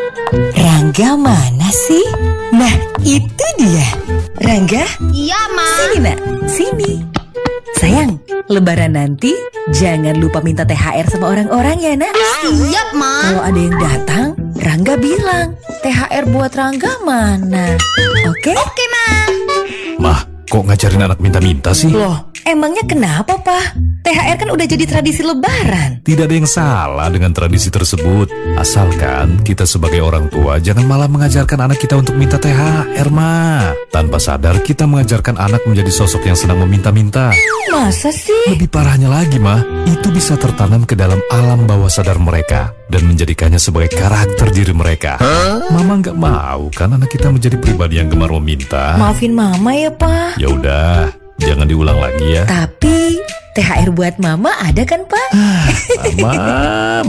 Rangga mana sih? Nah, itu dia. Rangga? Iya, Ma. Sini, Nak. Sini. Sayang, lebaran nanti jangan lupa minta THR sama orang-orang ya, Nak. Siap, Ma. Kalau ada yang datang, Rangga bilang, THR buat Rangga mana? Oke? Oke, Ma. Mah, kok ngajarin anak minta-minta sih? Loh, emangnya kenapa, Pak? THR kan udah jadi tradisi lebaran. Tidak ada yang salah dengan tradisi tersebut. Asalkan kita sebagai orang tua jangan malah mengajarkan anak kita untuk minta THR, Ma. Tanpa sadar kita mengajarkan anak menjadi sosok yang senang meminta-minta. Masa sih? Lebih parahnya lagi, Ma, itu bisa tertanam ke dalam alam bawah sadar mereka dan menjadikannya sebagai karakter diri mereka. Mama nggak mau kan anak kita menjadi pribadi yang gemar meminta. Maafin Mama ya, Pak. Ya udah, jangan diulang lagi ya. Tapi THR buat Mama ada kan, Pak? Mama